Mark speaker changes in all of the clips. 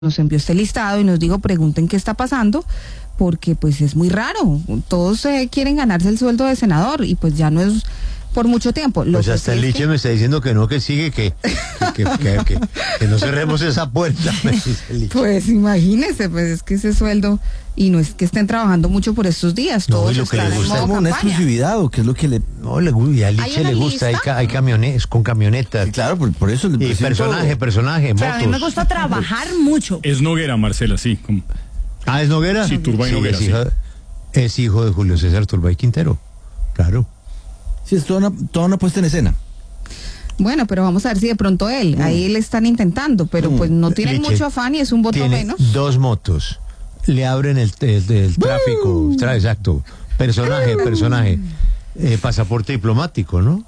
Speaker 1: nos envió este listado y nos dijo, pregunten qué está pasando, porque pues es muy raro. Todos quieren ganarse el sueldo de senador y pues ya no es por mucho tiempo.
Speaker 2: Pues hasta el Liche me está diciendo que no, que sigue, que no cerremos esa puerta, me dice el Liche.
Speaker 1: Pues imagínese, pues es que ese sueldo, y no es que estén trabajando mucho por estos días,
Speaker 2: No,
Speaker 1: todos
Speaker 2: y lo que le
Speaker 1: están en
Speaker 2: gusta
Speaker 1: modo
Speaker 2: es
Speaker 3: como una
Speaker 1: campaña.
Speaker 3: exclusividad, o qué es lo que le...
Speaker 2: No, y al Liche
Speaker 1: ¿Hay
Speaker 2: le
Speaker 1: una
Speaker 2: gusta,
Speaker 1: lista?
Speaker 2: hay camionetas, con camionetas.
Speaker 3: Sí, claro, por eso le
Speaker 2: Y
Speaker 3: presento-
Speaker 2: personaje,
Speaker 4: Pero a mí me
Speaker 2: motos.
Speaker 4: gusta trabajar mucho.
Speaker 5: Es Noguera, Marcela, sí. Como...
Speaker 2: Ah, ¿es Noguera?
Speaker 5: Sí, Turbay Noguera,
Speaker 2: Es hijo de Julio César Turbay Quintero, claro.
Speaker 3: Sí, es toda una puesta en escena.
Speaker 1: Bueno, pero vamos a ver si de pronto ahí le están intentando, pero pues no tienen
Speaker 2: Liche
Speaker 1: mucho afán y es un voto
Speaker 2: tiene
Speaker 1: menos.
Speaker 2: 2 motos, le abren el tráfico, exacto, personaje, pasaporte diplomático, ¿no?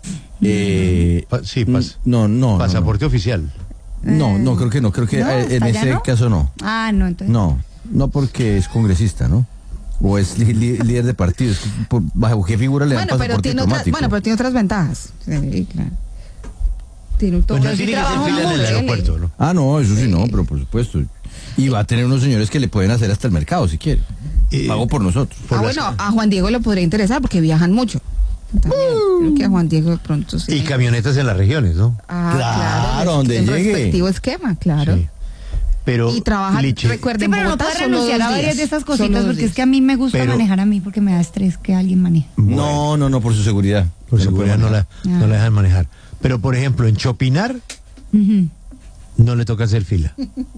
Speaker 2: Sí,
Speaker 3: No.
Speaker 2: pasaporte oficial.
Speaker 3: No, creo que no. Creo que
Speaker 4: No,
Speaker 3: en
Speaker 4: ¿hasta allá
Speaker 3: ese
Speaker 4: no?
Speaker 3: caso no.
Speaker 4: Ah, no, entonces.
Speaker 3: No porque es congresista, ¿no? O es líder de partido. Es que ¿bajo qué figura le dan
Speaker 1: Bueno, pero
Speaker 3: pasaporte diplomático?
Speaker 1: pero tiene otras ventajas. Sí, claro. Tiene todo.
Speaker 2: Pues no tiene que hacer fila en el aeropuerto, ¿no?
Speaker 3: Ah, no, eso sí no, pero por supuesto. Y va a tener unos señores que le pueden hacer hasta el mercado, si quiere. Pago por nosotros.
Speaker 1: Bueno, a Juan Diego le podría interesar porque viajan mucho. También. Creo que a Juan Diego de pronto sí.
Speaker 2: Y camionetas en las regiones, ¿no?
Speaker 3: Claro,
Speaker 1: en
Speaker 3: donde
Speaker 1: el
Speaker 3: llegue.
Speaker 1: respectivo esquema, claro.
Speaker 2: Sí. Pero
Speaker 1: Y trabajan,
Speaker 2: Liche,
Speaker 1: recuerden,
Speaker 4: Sí, pero no
Speaker 1: Bogotá
Speaker 4: puedo
Speaker 1: solo
Speaker 4: renunciar
Speaker 1: 2
Speaker 4: a varias
Speaker 1: días.
Speaker 4: de estas
Speaker 1: Solo
Speaker 4: cositas
Speaker 1: 2
Speaker 4: porque es
Speaker 1: días.
Speaker 4: que a mí me gusta
Speaker 2: Pero-
Speaker 4: manejar a mí porque me da estrés que alguien maneje.
Speaker 3: No, por su seguridad.
Speaker 2: por seguridad no la dejan manejar. Pero, por ejemplo, en Chopinar
Speaker 4: Ujú.
Speaker 2: no le toca hacer fila.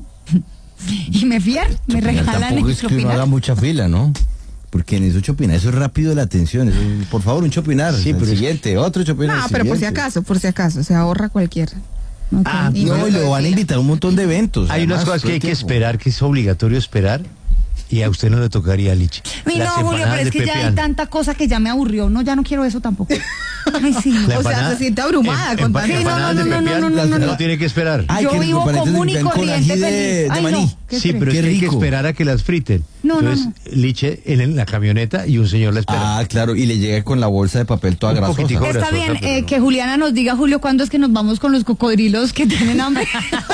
Speaker 4: Y me me regalan
Speaker 3: Tampoco
Speaker 4: el
Speaker 3: es que uno
Speaker 4: Chopinar.
Speaker 3: haga mucha fila, ¿no? Porque en eso chopinar, eso es rápido de la atención. Eso, por favor, un chopinar.
Speaker 2: Sí,
Speaker 3: el
Speaker 2: pero es-
Speaker 3: siguiente, otro chopinar.
Speaker 1: No,
Speaker 3: el
Speaker 1: pero por si
Speaker 3: siguiente.
Speaker 1: acaso, se ahorra cualquiera.
Speaker 4: Ok.
Speaker 2: Ah,
Speaker 1: Y
Speaker 3: No, y lo van a invitar a un montón de eventos.
Speaker 2: Hay unas
Speaker 3: además,
Speaker 2: cosas
Speaker 3: todo
Speaker 2: que hay
Speaker 3: el
Speaker 2: que
Speaker 3: tiempo.
Speaker 2: esperar, que es obligatorio esperar, y a usted no le tocaría, Liche.
Speaker 4: Ay, no, Julio, pero es que ya hay tanta cosa que ya me aburrió. No, ya no quiero eso tampoco. Ay, sí.
Speaker 2: La
Speaker 1: O sea,
Speaker 2: empanada-
Speaker 1: se siente abrumada con tanta-
Speaker 4: Sí, no,
Speaker 2: empanadas
Speaker 4: no,
Speaker 2: de
Speaker 4: no,
Speaker 2: pepián,
Speaker 4: no, no, no,
Speaker 2: no
Speaker 4: no.
Speaker 2: tiene que esperar.
Speaker 3: Ay,
Speaker 4: Yo
Speaker 3: que
Speaker 4: vivo
Speaker 3: los
Speaker 4: común y
Speaker 3: con
Speaker 4: corriente
Speaker 3: ají
Speaker 4: feliz. Ay,
Speaker 3: maní.
Speaker 4: no, ¿qué
Speaker 2: Sí,
Speaker 4: crees?
Speaker 2: pero es
Speaker 3: Qué
Speaker 2: que hay que
Speaker 3: rico.
Speaker 2: esperar a que las friten.
Speaker 4: No,
Speaker 2: Entonces, Liche en la camioneta y un señor la espera.
Speaker 3: Ah, claro, y le llega con la bolsa de papel toda
Speaker 2: Un
Speaker 3: grasosa.
Speaker 2: poquitico.
Speaker 4: Está
Speaker 2: Grasosa,
Speaker 4: bien,
Speaker 2: pero no.
Speaker 4: que Juliana nos diga, Julio, ¿cuándo es que nos vamos con los cocodrilos que tienen hambre?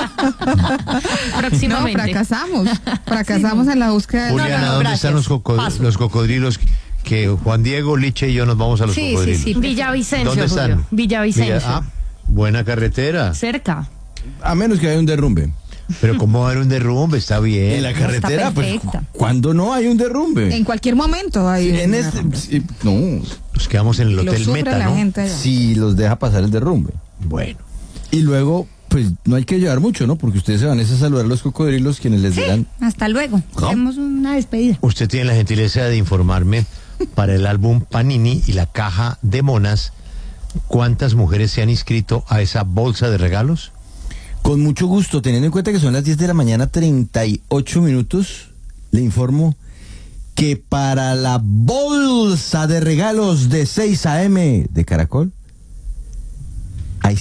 Speaker 1: No,
Speaker 4: Próximamente.
Speaker 1: fracasamos en la búsqueda de...
Speaker 2: Juliana,
Speaker 4: no,
Speaker 2: ¿dónde
Speaker 4: gracias.
Speaker 2: están
Speaker 4: Paso.
Speaker 2: los cocodrilos? Que Juan Diego, Liche y yo nos vamos a los
Speaker 4: Sí, sí,
Speaker 2: cocodrilos.
Speaker 4: sí.
Speaker 6: Villavicencio,
Speaker 2: ¿Dónde están?
Speaker 6: Julio. Villavicencio.
Speaker 2: Buena carretera.
Speaker 6: Cerca.
Speaker 3: A menos que haya un derrumbe.
Speaker 2: Pero ¿cómo va a haber un derrumbe? Está bien.
Speaker 3: En la carretera, pues,
Speaker 4: perfecta.
Speaker 3: ¿cuándo no hay un derrumbe?
Speaker 1: En cualquier momento hay...
Speaker 3: En este, no,
Speaker 2: Nos quedamos en el
Speaker 1: Lo
Speaker 2: Hotel
Speaker 1: sufre
Speaker 2: Meta,
Speaker 1: la
Speaker 2: ¿no?
Speaker 1: gente allá.
Speaker 3: si los deja pasar el derrumbe.
Speaker 2: Bueno.
Speaker 3: Y luego, pues, no hay que llevar mucho, ¿no? Porque ustedes se van a saludar a los cocodrilos quienes les digan...
Speaker 4: Hasta luego. Hacemos una despedida.
Speaker 2: Usted tiene la gentileza de informarme para el álbum Panini y la caja de monas, ¿cuántas mujeres se han inscrito a esa bolsa de regalos?
Speaker 3: Con mucho gusto, teniendo en cuenta que son las 10 de la mañana, 38 minutos, le informo que para la bolsa de regalos de 6 a.m. de Caracol hay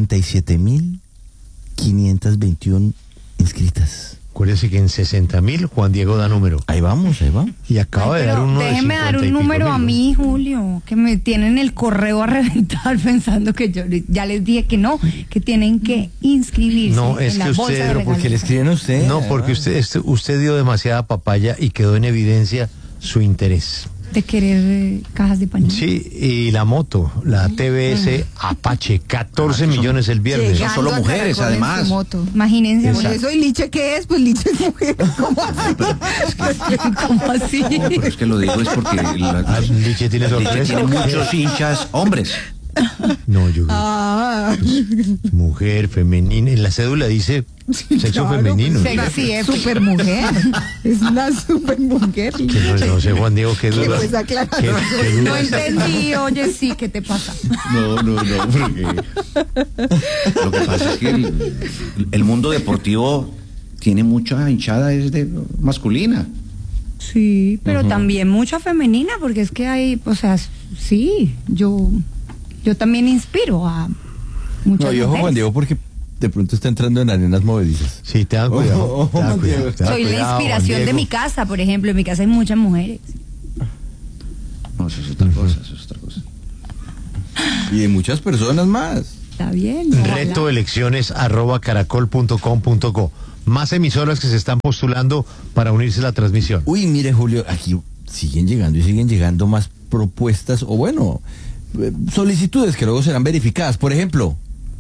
Speaker 3: 57.521 inscritas.
Speaker 2: Acuérdese que en 60.000 Juan Diego da número.
Speaker 3: Ahí vamos.
Speaker 2: Y acaba
Speaker 4: Ay,
Speaker 2: de dar
Speaker 4: pero
Speaker 2: uno de
Speaker 4: déjeme dar
Speaker 2: 50 y
Speaker 4: un
Speaker 2: pico
Speaker 4: número a
Speaker 2: mil, ¿no?
Speaker 4: mí, Julio, que me tienen el correo a reventar pensando que yo ya les dije que no, que tienen que inscribirse
Speaker 2: No, es
Speaker 4: en la
Speaker 2: que
Speaker 4: bolsa
Speaker 2: usted-
Speaker 4: de
Speaker 2: pero
Speaker 4: regalos.
Speaker 3: Porque le escriben a usted.
Speaker 2: No, porque usted dio demasiada papaya y quedó en evidencia su interés.
Speaker 4: De querer cajas de panini.
Speaker 2: Sí, y la moto, la TBS Apache, 14 millones el viernes.
Speaker 1: Llegando
Speaker 3: solo
Speaker 1: a
Speaker 3: mujeres,
Speaker 1: Caracol en su
Speaker 3: además.
Speaker 1: moto.
Speaker 4: Imagínense.
Speaker 1: Por eso, ¿y Liche qué es? Pues Liche es mujer. ¿Cómo así?
Speaker 4: ¿Cómo así?
Speaker 7: No, pero es que lo digo es porque
Speaker 2: Liche tiene sorpresa.
Speaker 7: tiene muchos hinchas hombres.
Speaker 2: No, yo
Speaker 1: Ah,
Speaker 2: mujer, femenina. En la cédula dice sexo
Speaker 1: claro,
Speaker 2: femenino.
Speaker 1: pues,
Speaker 2: ¿no?
Speaker 4: Sexy,
Speaker 1: super mujer. Es una super mujer.
Speaker 2: Que no sé, Juan Diego, qué duda.
Speaker 1: pues aclarar.
Speaker 2: Qué duda
Speaker 4: No
Speaker 2: está-
Speaker 4: entendí, oye, sí, ¿qué te pasa?
Speaker 7: No, porque lo que pasa es que el mundo deportivo tiene mucha hinchada es de masculina.
Speaker 4: Sí, pero también mucha femenina, porque es que hay, o sea, sí, yo también inspiro a muchas
Speaker 3: No, y ojo,
Speaker 4: mujeres.
Speaker 3: Juan Diego, porque de pronto está entrando en arenas movedizas.
Speaker 2: Sí, te da cuidado.
Speaker 3: Ojo,
Speaker 2: te da
Speaker 3: Juan
Speaker 2: cuidado,
Speaker 3: Diego.
Speaker 2: te da
Speaker 4: Soy la
Speaker 2: cuidado,
Speaker 4: inspiración
Speaker 2: Juan
Speaker 4: de mi
Speaker 2: Diego.
Speaker 4: casa, por ejemplo. En mi casa hay muchas mujeres.
Speaker 7: No, eso es otra cosa, eso es otra cosa.
Speaker 3: Y de muchas personas más.
Speaker 4: Está bien. ojalá.
Speaker 2: Reto elecciones @caracol.com.co. más emisoras que se están postulando para unirse a la transmisión.
Speaker 3: Uy, mire, Julio, aquí siguen llegando más propuestas, o bueno, solicitudes que luego serán verificadas. Por ejemplo,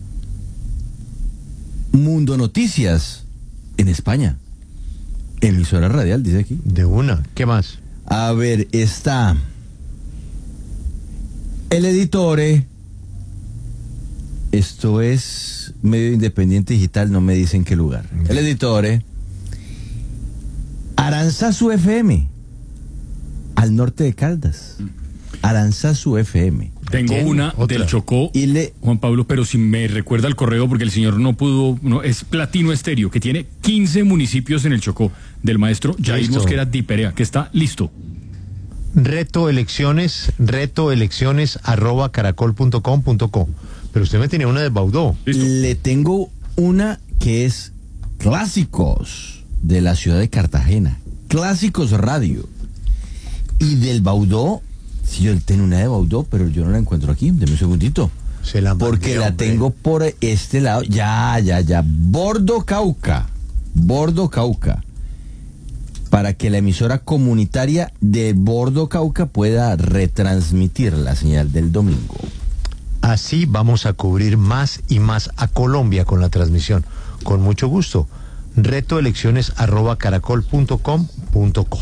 Speaker 3: Mundo Noticias en España. Emisora radial, dice aquí.
Speaker 2: De una, ¿qué más?
Speaker 3: A ver, está El Editore. Esto es medio independiente digital, no me dicen qué lugar. El Editore. Aranzazu FM, al norte de Caldas. Aranzazu FM.
Speaker 5: Tengo
Speaker 2: ¿Quién?
Speaker 5: una
Speaker 2: Otra.
Speaker 5: del Chocó,
Speaker 3: Y
Speaker 5: Juan Pablo, pero si me recuerda el correo, porque el señor no pudo, es Platino Estéreo, que tiene 15 municipios en el Chocó, del maestro Jair
Speaker 2: Listo.
Speaker 5: Mosquera Diperea, que está listo.
Speaker 2: Retoelecciones @caracol.com.co. Pero usted me tenía una de Baudó.
Speaker 5: Listo.
Speaker 3: le tengo una que es Clásicos de la ciudad de Cartagena. Clásicos Radio. Y del Baudó, sí, yo tengo una de Baudó, pero yo no la encuentro aquí. Deme un segundito.
Speaker 2: Se la mandé,
Speaker 3: Porque la
Speaker 2: hombre.
Speaker 3: tengo por este lado. Ya. Bordo Cauca. Para que la emisora comunitaria de Bordo Cauca pueda retransmitir la señal del domingo.
Speaker 2: Así vamos a cubrir más y más a Colombia con la transmisión. Con mucho gusto. Retoelecciones @caracol.com.co.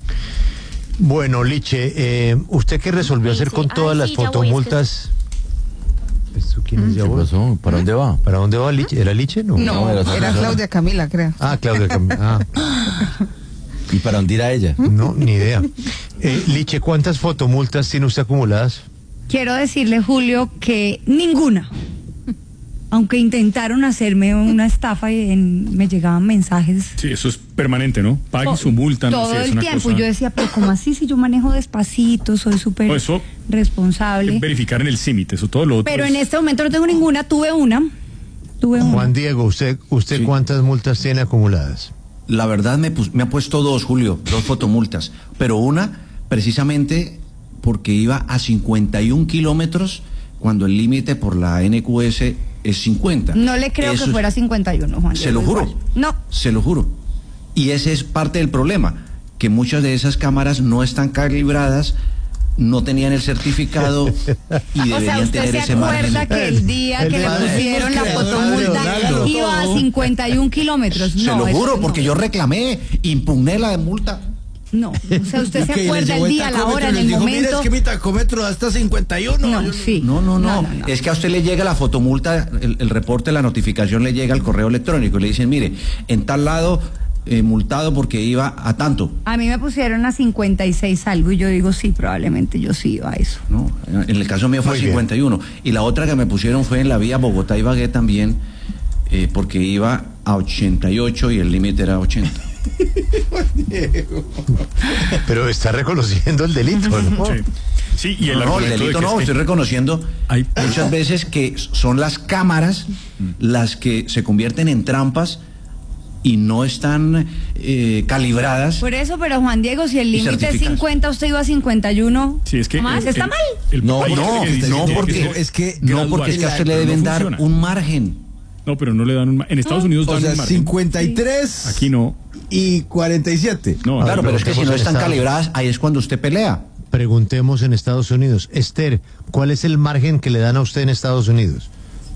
Speaker 2: Bueno, Liche, ¿usted qué resolvió hacer con todas las fotomultas? ¿Esto quién es ya
Speaker 3: ¿Qué
Speaker 2: vos?
Speaker 3: pasó? ¿Para dónde va?
Speaker 2: ¿Para dónde va Liche? ¿Era Liche? No.
Speaker 1: No,
Speaker 3: era
Speaker 1: era Claudia Camila, creo.
Speaker 2: Ah, Claudia Camila.
Speaker 3: ¿Y para dónde irá ella?
Speaker 2: No, ni idea. Liche, ¿cuántas fotomultas tiene usted acumuladas?
Speaker 4: Quiero decirle, Julio, que ninguna. Aunque intentaron hacerme una estafa y me llegaban mensajes
Speaker 5: Sí, eso es permanente, ¿no? Pague su multa, no
Speaker 4: todo
Speaker 5: sé, es
Speaker 4: el
Speaker 5: una
Speaker 4: tiempo.
Speaker 5: cosa.
Speaker 4: Yo decía, pero ¿cómo así? Si yo manejo despacito, soy súper
Speaker 5: No, eso-
Speaker 4: responsable.
Speaker 5: Verificar en el CIMIT, eso todo lo otro.
Speaker 4: Pero
Speaker 5: es-
Speaker 4: en este momento no tengo ninguna. Tuve una.
Speaker 2: Juan Diego, ¿usted
Speaker 7: Sí.
Speaker 2: cuántas multas tiene acumuladas?
Speaker 7: La verdad me ha puesto dos, Julio, dos fotomultas, pero una precisamente porque iba a 51 kilómetros cuando el límite por la NQS es 50.
Speaker 4: No le creo
Speaker 7: Eso
Speaker 4: que
Speaker 7: es-
Speaker 4: fuera 51, Juan.
Speaker 7: Se
Speaker 4: Diego,
Speaker 7: lo juro.
Speaker 4: igual. No.
Speaker 7: Se lo juro. Y ese es parte del problema, que muchas de esas cámaras no están calibradas, no tenían el certificado y
Speaker 4: O sea,
Speaker 7: deberían
Speaker 4: ¿usted
Speaker 7: tener
Speaker 4: se
Speaker 7: ese margen.
Speaker 4: acuerda que el día
Speaker 2: El
Speaker 4: que le
Speaker 2: padre-
Speaker 4: pusieron la
Speaker 3: creador de
Speaker 4: fotomulta
Speaker 3: Leonardo.
Speaker 4: iba a 51 kilómetros?
Speaker 7: Se
Speaker 4: No,
Speaker 7: lo
Speaker 4: eso
Speaker 7: juro,
Speaker 4: no.
Speaker 7: porque yo reclamé, impugné la multa.
Speaker 4: No, o sea, ¿usted
Speaker 3: Y
Speaker 4: se
Speaker 3: que le
Speaker 4: acuerda
Speaker 3: llevó
Speaker 4: el día, la hora, en el
Speaker 3: Mira,
Speaker 4: momento?
Speaker 3: es que mi tacómetro da hasta 51.
Speaker 4: No, sí.
Speaker 7: No. Es que a usted le llega la fotomulta, el reporte, la notificación le llega al correo electrónico y le dicen, mire, en tal lado multado porque iba a tanto.
Speaker 4: A mí me pusieron a 56 algo y yo digo, sí, probablemente yo sí iba a eso.
Speaker 7: No, en el caso mío fue
Speaker 2: Muy
Speaker 7: a
Speaker 2: bien.
Speaker 7: 51. Y la otra que me pusieron fue en la vía Bogotá-Ibagué también, porque iba a 88 y el límite era 80.
Speaker 2: Pero está reconociendo el delito, ¿no?
Speaker 5: Sí. Sí, y el
Speaker 7: No, el
Speaker 5: argumento de
Speaker 7: delito
Speaker 5: que
Speaker 7: no,
Speaker 5: es que
Speaker 7: estoy reconociendo
Speaker 5: hay-
Speaker 7: muchas veces que son las cámaras las que se convierten en trampas y no están calibradas.
Speaker 4: Por eso, pero Juan Diego, si el
Speaker 7: Y
Speaker 4: límite es
Speaker 7: certificadas.
Speaker 4: 50, usted iba a 51.
Speaker 5: Sí, es que
Speaker 4: ¿Más? ¿Está mal?
Speaker 3: No,
Speaker 5: país
Speaker 3: no,
Speaker 5: que dice
Speaker 7: no,
Speaker 5: que tiene
Speaker 7: porque-
Speaker 5: ser
Speaker 3: es que-
Speaker 7: No,
Speaker 5: gradual.
Speaker 7: porque es que a usted le
Speaker 5: Pero no
Speaker 7: deben dar
Speaker 5: funciona.
Speaker 7: un margen.
Speaker 5: No, pero no le dan en Estados Unidos dan
Speaker 3: O sea,
Speaker 5: un margen.
Speaker 3: 53
Speaker 5: Aquí no.
Speaker 3: y 47.
Speaker 5: No,
Speaker 7: Claro, pero es que si no
Speaker 2: preguntemos en
Speaker 7: están
Speaker 2: Estados-
Speaker 7: calibradas, ahí es cuando usted pelea.
Speaker 2: Preguntemos en Estados Unidos. Esther, ¿cuál es el margen que le dan a usted en Estados Unidos?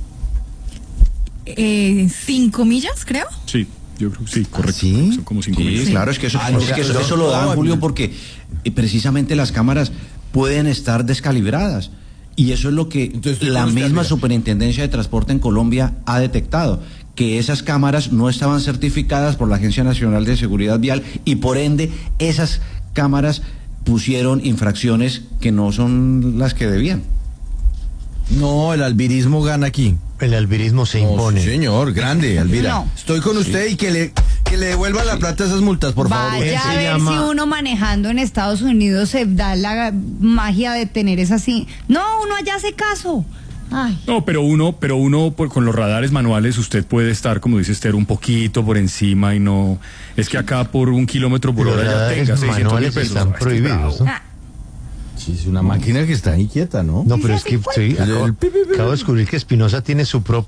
Speaker 6: 5 millas, creo.
Speaker 5: Sí, yo creo que sí, correcto.
Speaker 3: ¿sí?
Speaker 5: Son como 5
Speaker 7: Sí,
Speaker 5: millas.
Speaker 7: claro, es que eso,
Speaker 3: no,
Speaker 7: es que
Speaker 3: no,
Speaker 7: eso lo dan,
Speaker 3: no,
Speaker 7: Julio, porque precisamente las cámaras pueden estar descalibradas. Y eso es lo que
Speaker 3: Entonces,
Speaker 7: la
Speaker 3: ¿cómo está
Speaker 7: misma
Speaker 3: arriba?
Speaker 7: Superintendencia de Transporte en Colombia ha detectado, que esas cámaras no estaban certificadas por la Agencia Nacional de Seguridad Vial y por ende esas cámaras pusieron infracciones que no son las que debían.
Speaker 3: No, el albirismo gana aquí.
Speaker 2: El albirismo se
Speaker 3: No,
Speaker 2: impone.
Speaker 3: sí, señor, grande, Alvira.
Speaker 4: No.
Speaker 3: Estoy con usted y que le devuelvan la plata a esas multas, por favor.
Speaker 4: Vaya
Speaker 2: Se
Speaker 4: a ver
Speaker 2: llama-
Speaker 4: si uno manejando en Estados Unidos se da la magia de tener esa así. No, uno allá hace caso. Ay.
Speaker 5: No, pero uno con los radares manuales usted puede estar, como dice Esther, un poquito por encima y no. Es que acá por 1 kilómetro por
Speaker 2: Los
Speaker 5: hora ya
Speaker 2: radares
Speaker 5: tenga 600.000
Speaker 2: manuales
Speaker 5: pesos.
Speaker 2: están
Speaker 5: Ah, es que es
Speaker 2: prohibidos,
Speaker 5: bravo.
Speaker 2: ¿no?
Speaker 4: Ah,
Speaker 3: Sí, es una máquina que está inquieta, ¿no?
Speaker 2: No, pero es que sí,
Speaker 3: El pi, pi, pi,
Speaker 2: acabo de descubrir que Espinosa tiene su propio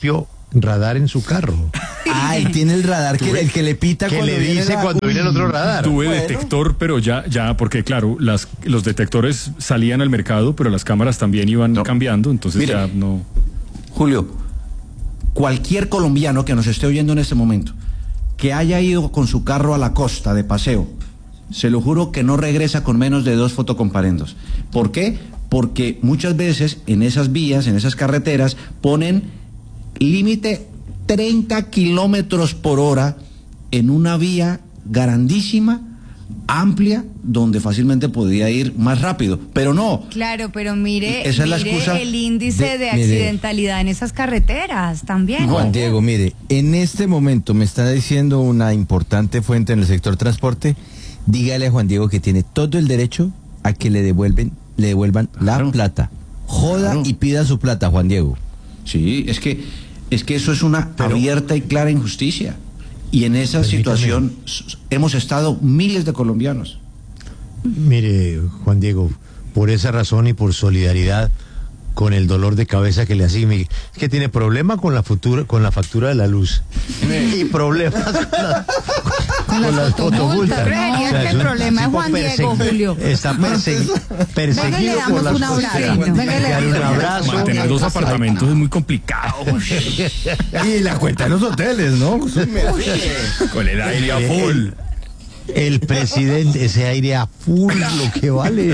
Speaker 2: radar en su carro.
Speaker 3: Ah, él tiene el radar, el que le pita
Speaker 2: Que
Speaker 3: cuando
Speaker 2: le
Speaker 3: viene
Speaker 2: dice
Speaker 3: la-
Speaker 2: cuando viene el otro radar.
Speaker 5: Tuve
Speaker 3: Bueno.
Speaker 5: detector, pero ya, porque claro, los detectores salían al mercado, pero las cámaras también iban
Speaker 7: No.
Speaker 5: cambiando, entonces
Speaker 7: Mire.
Speaker 5: ya no.
Speaker 7: Julio, cualquier colombiano que nos esté oyendo en este momento, que haya ido con su carro a la costa de paseo, se lo juro que no regresa con menos de 2 fotocomparendos. ¿Por qué? Porque muchas veces en esas vías, en esas carreteras, ponen límite 30 kilómetros por hora en una vía grandísima, amplia, donde fácilmente podía ir más rápido. Pero no.
Speaker 4: Claro, pero mire,
Speaker 7: Esa es la
Speaker 4: mire
Speaker 7: excusa
Speaker 4: el índice de
Speaker 3: mire.
Speaker 4: accidentalidad en esas carreteras también.
Speaker 3: Juan Diego, mire, en este momento me está diciendo una importante fuente en el sector transporte, dígale a Juan Diego que tiene todo el derecho a que le devuelvan la
Speaker 7: Claro.
Speaker 3: plata. Joda
Speaker 7: Claro.
Speaker 3: y pida su plata, Juan Diego.
Speaker 7: Sí, es que eso es una abierta y clara injusticia. Y en esa
Speaker 2: Permítame.
Speaker 7: situación hemos estado miles de colombianos.
Speaker 2: Mire, Juan Diego, por esa razón y por solidaridad con el dolor de cabeza que le hace, es que tiene problema con la factura de la luz y problemas con las fotomultas.
Speaker 1: Creería
Speaker 2: O sea,
Speaker 1: que
Speaker 2: es
Speaker 1: el
Speaker 2: un
Speaker 1: problema es
Speaker 2: tipo
Speaker 1: Juan Diego, Julio.
Speaker 2: Está
Speaker 1: Venga,
Speaker 2: perseguido
Speaker 1: le
Speaker 2: por
Speaker 1: damos
Speaker 2: las
Speaker 1: un abrazo. Venga, le
Speaker 2: Darle un
Speaker 1: damos
Speaker 2: abrazo.
Speaker 5: Mantener 2 apartamentos es muy complicado.
Speaker 3: Y la cuenta de los hoteles, ¿no?
Speaker 5: Con el aire a full.
Speaker 2: El presidente, ese aire a full, lo que vale.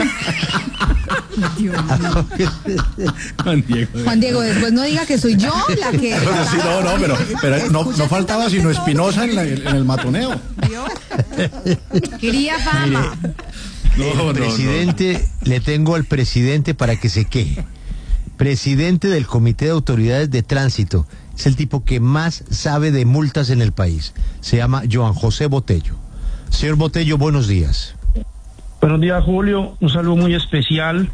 Speaker 1: Juan Diego, después no diga que soy yo la que...
Speaker 7: pero no faltaba sino Espinosa en el matoneo.
Speaker 4: Quería fama.
Speaker 2: El presidente, le tengo al presidente para que se queje. Presidente del Comité de Autoridades de Tránsito. Es el tipo que más sabe de multas en el país. Se llama Joan José Botello. Señor Botello, buenos días.
Speaker 8: Buenos días, Julio. Un saludo muy especial.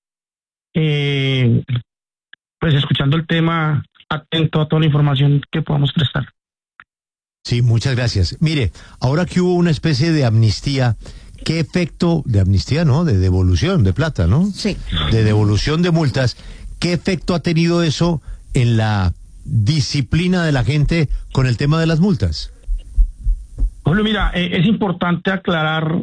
Speaker 8: Pues escuchando el tema, atento a toda la información que podamos prestar.
Speaker 2: Sí, muchas gracias. Mire, ahora que hubo una especie de amnistía, ¿qué efecto de amnistía, no? De devolución de plata, ¿no?
Speaker 1: Sí.
Speaker 2: De devolución de multas. ¿Qué efecto ha tenido eso en la disciplina de la gente con el tema de las multas?
Speaker 8: Julio, mira, es importante aclarar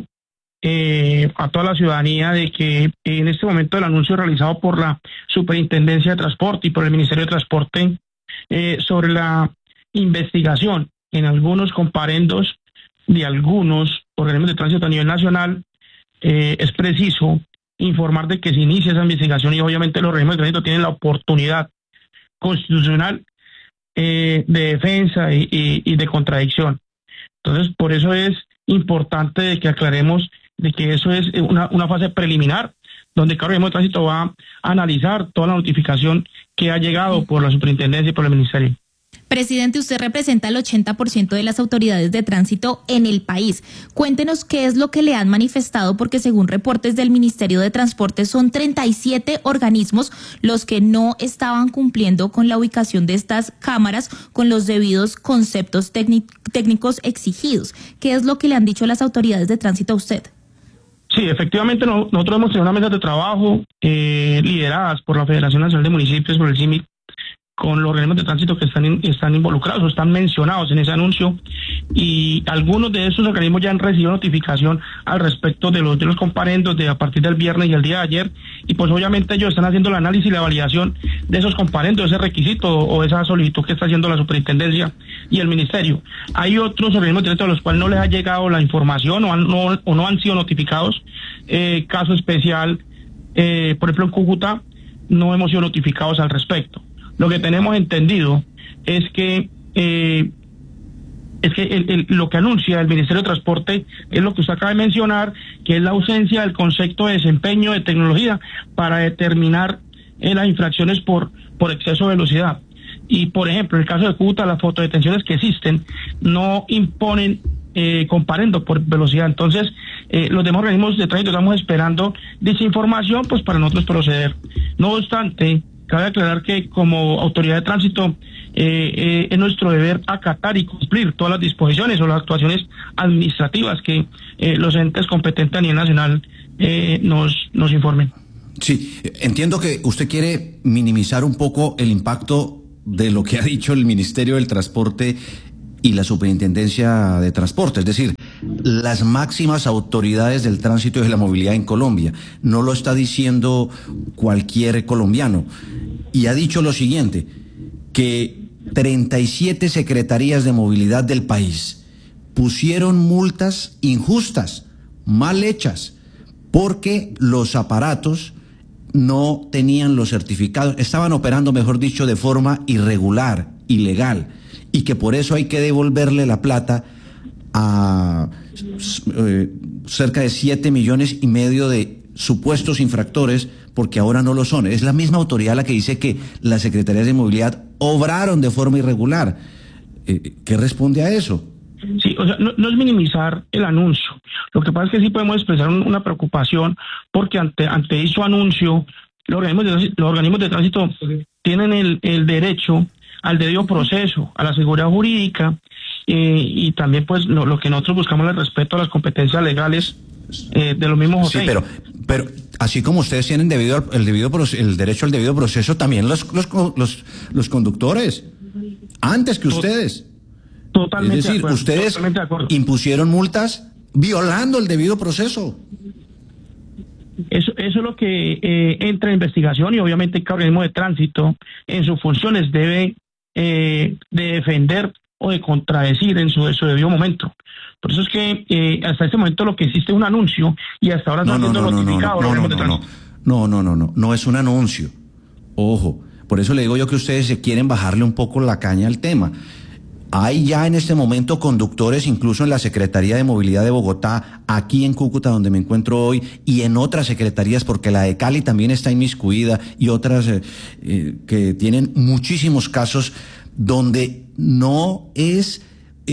Speaker 8: a toda la ciudadanía de que en este momento el anuncio realizado por la Superintendencia de Transporte y por el Ministerio de Transporte sobre la investigación en algunos comparendos de algunos organismos de tránsito a nivel nacional, es preciso informar de que se inicia esa investigación y obviamente los organismos de tránsito tienen la oportunidad constitucional de defensa y de contradicción. Entonces, por eso es importante de que aclaremos de que eso es una fase preliminar, donde cada organismo de tránsito va a analizar toda la notificación que ha llegado por la superintendencia y por el ministerio.
Speaker 6: Presidente, usted representa el 80% de las autoridades de tránsito en el país. Cuéntenos qué es lo que le han manifestado, porque según reportes del Ministerio de Transporte son 37 organismos los que no estaban cumpliendo con la ubicación de estas cámaras con los debidos conceptos técnicos exigidos. ¿Qué es lo que le han dicho las autoridades de tránsito a usted?
Speaker 8: Sí, efectivamente nosotros hemos tenido una mesa de trabajo lideradas por la Federación Nacional de Municipios, por el CIMIC, con los organismos de tránsito que están involucrados o están mencionados en ese anuncio, y algunos de esos organismos ya han recibido notificación al respecto de los comparendos a partir del viernes y el día de ayer, y pues obviamente ellos están haciendo el análisis y la validación de esos comparendos, ese requisito o esa solicitud que está haciendo la superintendencia y el ministerio. Hay otros organismos de tránsito a los cuales no les ha llegado la información o no han sido notificados. Caso especial, por ejemplo en Cúcuta no hemos sido notificados al respecto. Lo que tenemos entendido es que lo que anuncia el Ministerio de Transporte es lo que usted acaba de mencionar, que es la ausencia del concepto de desempeño de tecnología para determinar las infracciones por exceso de velocidad. Y, por ejemplo, en el caso de Cúcuta, las fotodetenciones que existen no imponen comparendo por velocidad. Entonces, los demás organismos de tránsito estamos esperando dicha información pues para nosotros proceder. No obstante, cabe aclarar que como autoridad de tránsito es nuestro deber acatar y cumplir todas las disposiciones o las actuaciones administrativas que los entes competentes a nivel nacional nos informen.
Speaker 7: Sí, entiendo que usted quiere minimizar un poco el impacto de lo que ha dicho el Ministerio del Transporte y la Superintendencia de Transporte, es decir, las máximas autoridades del tránsito y de la movilidad en Colombia. No lo está diciendo cualquier colombiano. Y ha dicho lo siguiente, que 37 secretarías de movilidad del país pusieron multas injustas, mal hechas, porque los aparatos no tenían los certificados, estaban operando, mejor dicho, de forma irregular, ilegal, y que por eso hay que devolverle la plata a cerca de 7,5 millones de supuestos infractores, porque ahora no lo son. Es la misma autoridad la que dice que las secretarías de movilidad obraron de forma irregular. ¿Qué responde a eso?
Speaker 8: Sí, o sea, no es minimizar el anuncio. Lo que pasa es que sí podemos expresar una preocupación, porque ante dicho anuncio, los organismos de tránsito tienen el derecho al debido proceso, a la seguridad jurídica, y también pues lo que nosotros buscamos es el respeto a las competencias legales de los mismos
Speaker 7: hoteles.
Speaker 8: Sí,
Speaker 7: pero así como ustedes tienen el derecho al debido proceso, también los conductores, antes que ustedes.
Speaker 8: Totalmente.
Speaker 7: Es decir,
Speaker 8: de acuerdo,
Speaker 7: ustedes
Speaker 8: totalmente de acuerdo.
Speaker 7: Impusieron multas violando el debido proceso.
Speaker 8: Eso es lo que entra en investigación, y obviamente cada organismo de tránsito en sus funciones debe de defender o de contradecir en su debido momento. Por eso es que hasta este momento lo que existe es un anuncio, y hasta ahora están siendo notificados los organismos de tránsito.
Speaker 7: No es un anuncio. Ojo, por eso le digo yo que ustedes se quieren bajarle un poco la caña al tema. Hay ya en este momento conductores, incluso en la Secretaría de Movilidad de Bogotá, aquí en Cúcuta, donde me encuentro hoy, y en otras secretarías, porque la de Cali también está inmiscuida, y otras que tienen muchísimos casos donde no es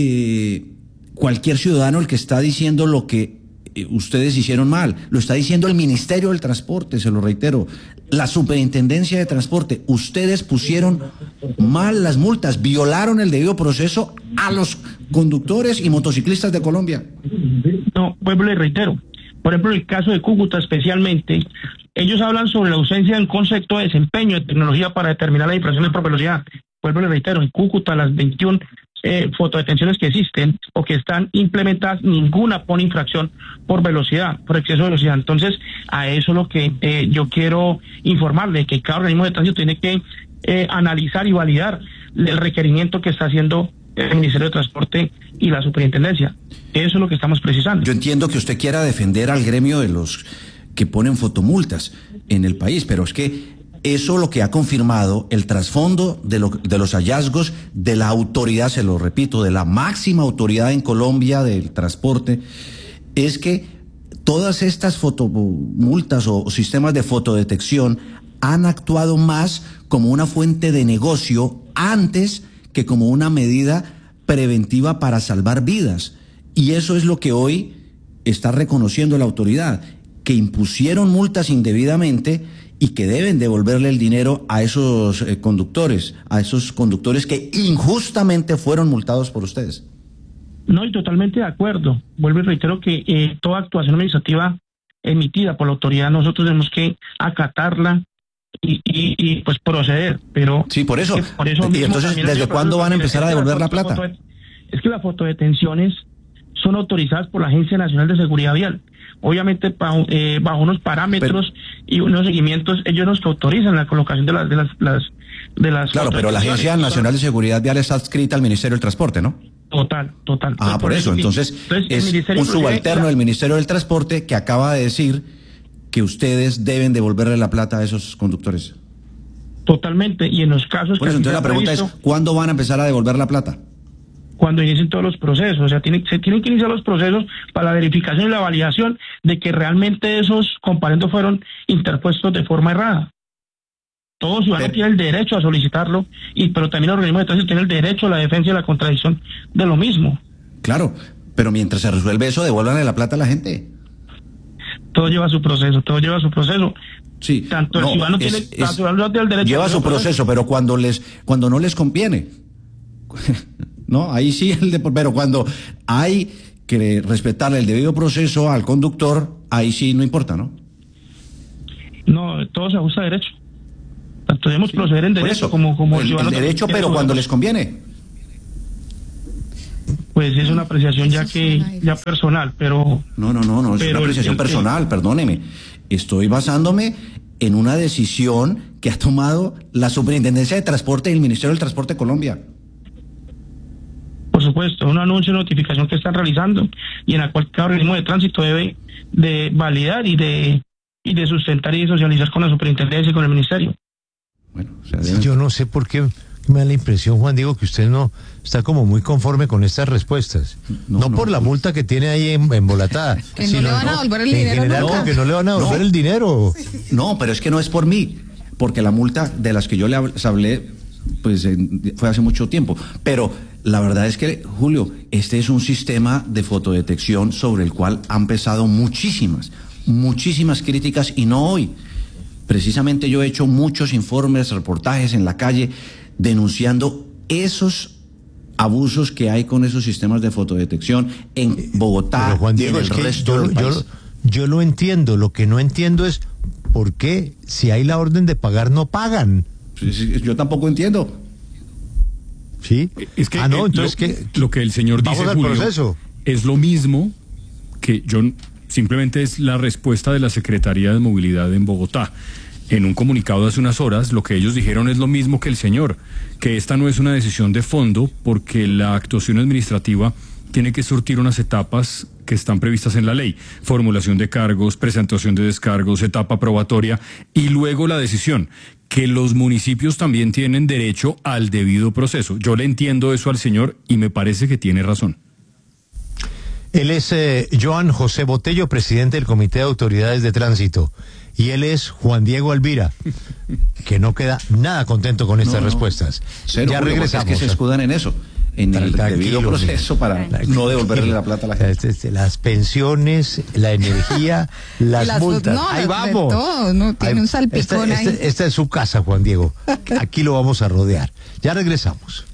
Speaker 7: cualquier ciudadano el que está diciendo lo que ustedes hicieron mal, lo está diciendo el Ministerio del Transporte, se lo reitero, la Superintendencia de Transporte. Ustedes pusieron mal las multas, violaron el debido proceso a los conductores y motociclistas de Colombia.
Speaker 8: No, vuelvo y le reitero. Por ejemplo, en el caso de Cúcuta especialmente, ellos hablan sobre la ausencia de un concepto de desempeño de tecnología para determinar las infracciones por velocidad. Vuelvo y le reitero, en Cúcuta las 21 fotodetenciones que existen o que están implementadas, ninguna pone infracción por velocidad, por exceso de velocidad. Entonces, a eso es lo que yo quiero informarle, que cada organismo de tránsito tiene que analizar y validar el requerimiento que está haciendo el Ministerio de Transporte y la Superintendencia. Eso es lo que estamos precisando.
Speaker 7: Yo entiendo que usted quiera defender al gremio de los que ponen fotomultas en el país, pero es que eso lo que ha confirmado el trasfondo de los hallazgos de la autoridad, se lo repito, de la máxima autoridad en Colombia del transporte, es que todas estas fotomultas o sistemas de fotodetección han actuado más como una fuente de negocio antes que como una medida preventiva para salvar vidas. Y eso es lo que hoy está reconociendo la autoridad, que impusieron multas indebidamente y que deben devolverle el dinero a esos conductores que injustamente fueron multados por ustedes.
Speaker 8: No, y totalmente de acuerdo. Vuelvo y reitero que toda actuación administrativa emitida por la autoridad nosotros tenemos que acatarla y pues proceder, pero...
Speaker 7: Sí, por eso. Y entonces, ¿desde cuándo van a empezar a devolver la plata?
Speaker 8: Es que las fotodetenciones son autorizadas por la Agencia Nacional de Seguridad Vial. Obviamente bajo unos parámetros y unos seguimientos, ellos nos autorizan la colocación de las
Speaker 7: Claro, pero la Agencia Nacional de Seguridad Vial está adscrita al Ministerio del Transporte, ¿no?
Speaker 8: Total.
Speaker 7: Ah, por eso. Entonces es un subalterno del Ministerio del Transporte que acaba de decir que ustedes deben devolverle la plata a esos conductores.
Speaker 8: Totalmente, y en los casos...
Speaker 7: Por eso, entonces la pregunta es, ¿cuándo van a empezar a devolver la plata?
Speaker 8: Cuando inicien todos los procesos, o sea, se tienen que iniciar los procesos para la verificación y la validación de que realmente esos comparendos fueron interpuestos de forma errada. Todo ciudadano tiene el derecho a solicitarlo, pero también el organismo de tránsito tiene el derecho a la defensa y la contradicción de lo mismo.
Speaker 7: Claro, pero mientras se resuelve eso, devuélvanle la plata a la gente.
Speaker 8: Todo lleva su proceso.
Speaker 7: Sí,
Speaker 8: tanto el ciudadano tiene el derecho.
Speaker 7: Lleva su proceso, pero cuando no les conviene. No, ahí sí, pero cuando hay que respetarle el debido proceso al conductor, ahí sí no importa, ¿no?
Speaker 8: No, todo se ajusta a derecho. Exacto, debemos proceder en derecho como
Speaker 7: el derecho, pero cuando les conviene.
Speaker 8: Pues es una apreciación ya personal, pero...
Speaker 7: No, es una apreciación personal, perdóneme. Estoy basándome en una decisión que ha tomado la Superintendencia de Transporte y el Ministerio del Transporte de Colombia.
Speaker 8: Por supuesto, un anuncio, notificación que están realizando y en la cual cada organismo de tránsito debe de validar y de sustentar y de socializar con la Superintendencia y con el Ministerio.
Speaker 2: Bueno, yo no sé por qué me da la impresión, Juan Diego, que usted no está como muy conforme con estas respuestas. No por la multa que tiene ahí embolatada.
Speaker 1: Que no le van a devolver el dinero.
Speaker 2: En general, que no le van a devolver el dinero.
Speaker 7: No, pero es que no es por mí, porque la multa de las que yo les hablé, pues fue hace mucho tiempo. Pero la verdad es que, Julio, este es un sistema de fotodetección sobre el cual han pesado muchísimas críticas, y no hoy. Precisamente yo he hecho muchos informes, reportajes en la calle denunciando esos abusos que hay con esos sistemas de fotodetección en Bogotá
Speaker 2: Juan Diego,
Speaker 7: y en el resto del país.
Speaker 2: Yo lo entiendo, lo que no entiendo es por qué si hay la orden de pagar no pagan.
Speaker 7: Sí, yo tampoco entiendo.
Speaker 2: ¿Sí?
Speaker 5: Es que
Speaker 2: entonces
Speaker 5: lo que el señor dice, Julio,
Speaker 2: proceso.
Speaker 5: Es lo mismo que simplemente es la respuesta de la Secretaría de Movilidad en Bogotá. En un comunicado de hace unas horas, lo que ellos dijeron es lo mismo que el señor, que esta no es una decisión de fondo porque la actuación administrativa tiene que surtir unas etapas que están previstas en la ley: formulación de cargos, presentación de descargos, etapa probatoria y luego la decisión, que los municipios también tienen derecho al debido proceso. Yo le entiendo eso al señor y me parece que tiene razón.
Speaker 2: Él es Joan José Botello, presidente del Comité de Autoridades de Tránsito. Y él es Juan Diego Alvira, que no queda nada contento con estas respuestas.
Speaker 7: Cero,
Speaker 2: ya regresamos.
Speaker 7: Es que se escudan en eso, en el debido proceso para no devolverle la plata a la gente.
Speaker 2: Las pensiones, la energía, las multas. Ahí vamos.
Speaker 1: Todo, tiene un salpicón ahí.
Speaker 2: Esta es su casa, Juan Diego. Aquí lo vamos a rodear. Ya regresamos.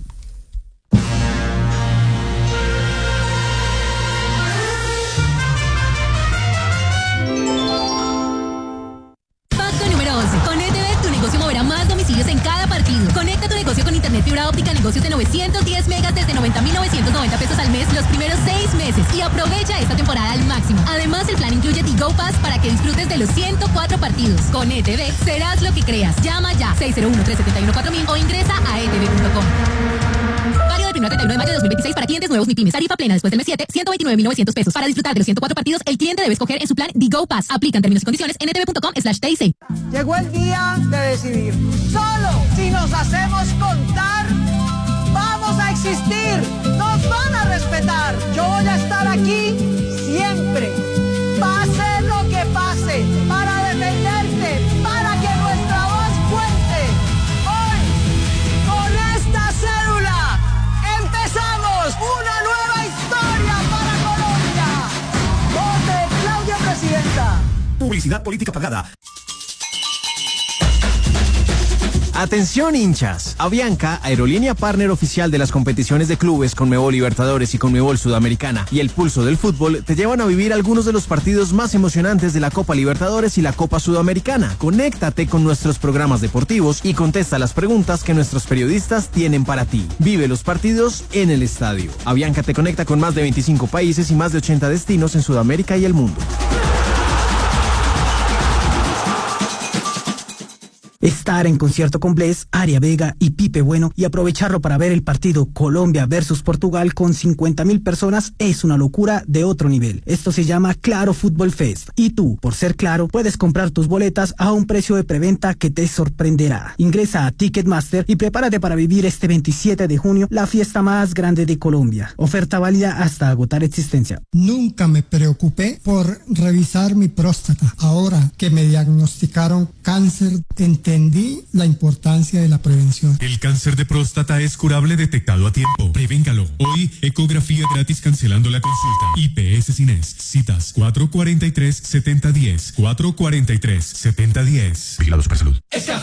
Speaker 9: En cada partido. Conecta tu negocio con internet fibra óptica, negocios de 910 megas desde 90.990 pesos al mes los primeros 6 meses y aprovecha esta temporada al máximo. Además, el plan incluye Tigo Pass para que disfrutes de los 104 partidos. Con ETV serás lo que creas. Llama ya 601-371-4000 o ingresa a etv.com. Válido del 1 al 31 de mayo de 2026 para clientes nuevos MIPYMES. Tarifa plena después del mes 7, 129.900 pesos. Para disfrutar de los 104 partidos, el cliente debe escoger en su plan Tigo Pass. Aplican términos y condiciones en etv.com/TIC.
Speaker 10: Llegó el día de decidir. Solo si nos hacemos contar, vamos a existir. Nos van a respetar. Yo voy a estar aquí siempre. Pase lo que pase, para defenderte, para que nuestra voz cuente. Hoy, con esta cédula, empezamos una nueva historia para Colombia. Vote Claudia Presidenta.
Speaker 11: Publicidad política pagada. Atención hinchas, Avianca, aerolínea partner oficial de las competiciones de clubes Conmebol Libertadores y Conmebol Sudamericana y el pulso del fútbol, te llevan a vivir algunos de los partidos más emocionantes de la Copa Libertadores y la Copa Sudamericana. Conéctate con nuestros programas deportivos y contesta las preguntas que nuestros periodistas tienen para ti. Vive los partidos en el estadio. Avianca te conecta con más de 25 países y más de 80 destinos en Sudamérica y el mundo.
Speaker 12: Estar en concierto con Bless, Aria Vega y Pipe Bueno y aprovecharlo para ver el partido Colombia versus Portugal con 50.000 personas es una locura de otro nivel. Esto se llama Claro Fútbol Fest. Y tú, por ser Claro, puedes comprar tus boletas a un precio de preventa que te sorprenderá. Ingresa a Ticketmaster y prepárate para vivir este 27 de junio la fiesta más grande de Colombia. Oferta válida hasta agotar existencia.
Speaker 13: Nunca me preocupé por revisar mi próstata. Ahora que me diagnosticaron cáncer, entendí la importancia de la prevención.
Speaker 14: El cáncer de próstata es curable detectado a tiempo. Prevéngalo. Hoy, ecografía gratis cancelando la consulta. IPS Cines. Citas 443-7010. 443-7010. Vigilados para salud.